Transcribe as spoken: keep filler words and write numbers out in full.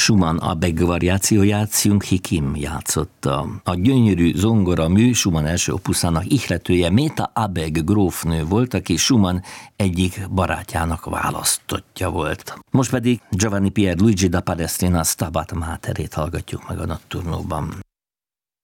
Schumann Abeg variációját Seung-Hee Kim játszotta. A gyönyörű zongora mű Schumann első opuszának ihletője Meta Abeg grófnő volt, aki Schumann egyik barátjának választottja volt. Most pedig Giovanni Pierluigi da Palestrina Stabat Materét hallgatjuk meg a Notturnóban.